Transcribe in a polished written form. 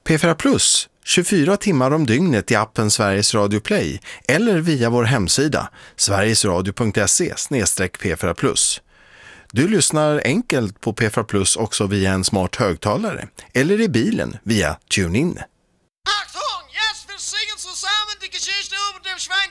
P4 Plus, 24 timmar om dygnet i appen Sveriges Radio Play eller via vår hemsida sverigesradio.se/P4 Plus. Du lyssnar enkelt på P4 Plus också via en smart högtalare eller i bilen via TuneIn.